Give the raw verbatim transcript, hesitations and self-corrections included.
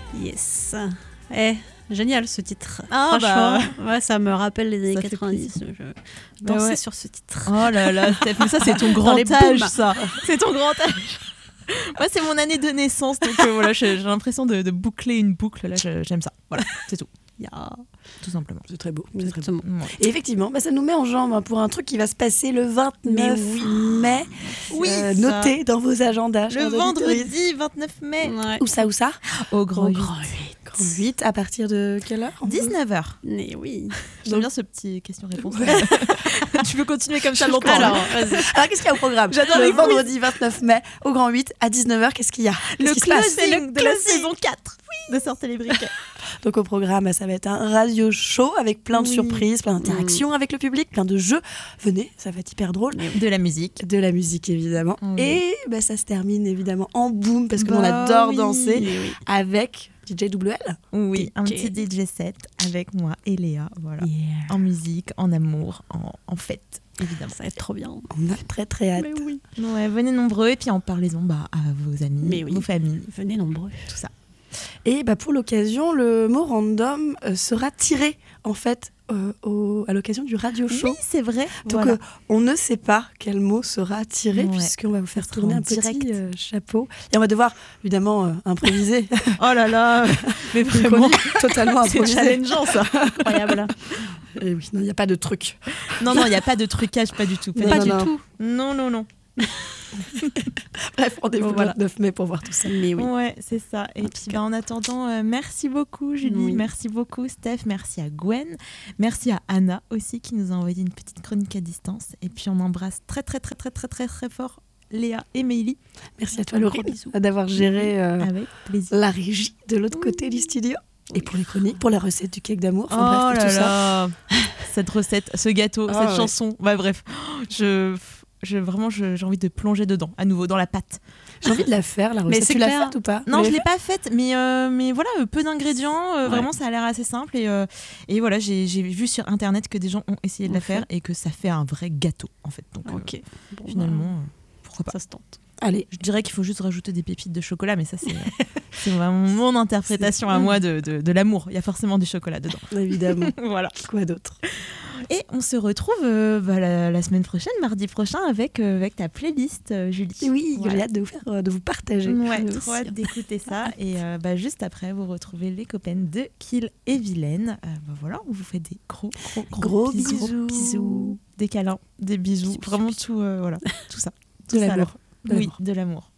Yes. Eh, génial ce titre. Ah, Franchement, bah... ouais, ça me rappelle les années ça quatre-vingt-dix. Je bah dansais ouais. sur ce titre. Oh là là, Steph, mais ça c'est ton grand âge, ça. C'est ton grand âge. Moi, c'est mon année de naissance, donc euh, voilà, j'ai, j'ai l'impression de, de boucler une boucle. Là, je, j'aime ça. Voilà, c'est tout. Yeah. Tout simplement. C'est très beau. Exactement. C'est très beau. Et effectivement, bah, ça nous met en jambe pour un truc qui va se passer le vingt-neuf oui. mai. Oui, euh, notez dans vos agendas. Le vendredi vingt-neuf mai. Ouais. Où ça, où ça Au Grand huit. Grand huit, à partir de quelle heure? dix-neuf heures. Mais oui. J'aime bien ce petit question-réponse. Tu peux continuer comme ça longtemps. Alors, vas-y. Alors, qu'est-ce qu'il y a au programme? J'adore le les vendredi vingt-neuf mai, au Grand huit, à dix-neuf heures, qu'est-ce qu'il y a? Qu'est-ce Le qui se passe? closing de la saison quatre oui. de Sortez les briquets. Donc au programme, ça va être un radio show avec plein de oui. surprises, plein d'interactions mmh. avec le public, plein de jeux. Venez, ça va être hyper drôle. De la musique. De la musique, évidemment. Oui. Et bah, ça se termine évidemment en boom, parce que bah, on adore oui. danser oui. avec D J W L. Oui, D J. un petit D J set avec moi et Léa. Voilà. Yeah. En musique, en amour, en, en fête. Évidemment. Ça va être trop bien. On a très très hâte. Mais oui. Ouais, venez nombreux et puis en parlez-en bah, à vos amis, Mais oui. vos familles. Venez nombreux. Tout ça. Et bah, pour l'occasion, le mot random euh, sera tiré en fait euh, au, à l'occasion du radio show. Oui, c'est vrai. Donc voilà. euh, on ne sait pas quel mot sera tiré ouais. puisqu'on va vous faire tourner un direct. petit euh, chapeau. Et on va devoir évidemment euh, improviser. Oh là là, mais vraiment totalement improvisé. C'est challengeant ça. Incroyable. Et oui, non, il n'y a pas de truc. Non, non, il n'y a pas de trucage, pas du tout. Pas, non, pas non, du non. tout. Non, non, non. Bref, rendez-vous bon, voilà. le vingt-neuf mai pour voir tout ça. Mais oui. Ouais, c'est ça. Et en puis bah, en attendant, euh, merci beaucoup Julie, oui. merci beaucoup Steph, merci à Gwen, merci à Anna aussi qui nous a envoyé une petite chronique à distance. Et puis on embrasse très très très très très très très fort Léa et Mélie. Merci à toi Laurie d'avoir géré euh, Avec plaisir. la régie de l'autre oui. côté du studio. Oui. Et pour les chroniques, pour la recette du cake d'amour, enfin oh bref, pour là tout là. Ça. Cette recette, ce gâteau, oh, cette ouais. chanson, bah bref, je... Je, vraiment, je, j'ai envie de plonger dedans, à nouveau, dans la pâte. J'ai envie de la faire, la recette. Mais c'est tu clair. l'as faite ou pas? Non, je ne l'ai pas faite, mais, euh, mais voilà, peu d'ingrédients. Euh, ouais. Vraiment, ça a l'air assez simple. Et, euh, et voilà, j'ai, j'ai vu sur Internet que des gens ont essayé de la faire et que ça fait un vrai gâteau, en fait. Donc, ok. Euh, bon, finalement, bah, euh, pourquoi pas. Ça se tente. Allez. Je dirais qu'il faut juste rajouter des pépites de chocolat, mais ça, c'est, c'est vraiment mon interprétation c'est... à moi de, de, de l'amour. Il y a forcément du chocolat dedans. Évidemment. Voilà. Quoi d'autre? Et on se retrouve euh, bah, la, la semaine prochaine, mardi prochain, avec, euh, avec ta playlist, euh, Julie. Oui, voilà. j'ai hâte de vous, faire, euh, de vous partager. Ouais, trop hâte d'écouter ça. Et euh, bah, juste après, vous retrouvez les copaines de Kill et Vilaine. Euh, bah, voilà, on vous fait des gros, gros, gros, gros bisous. bisous. bisous. Des câlins, des bisous. bisous Vraiment bisous. tout, euh, voilà, tout ça. De tout l'amour. Ça, de oui, l'amour. de l'amour.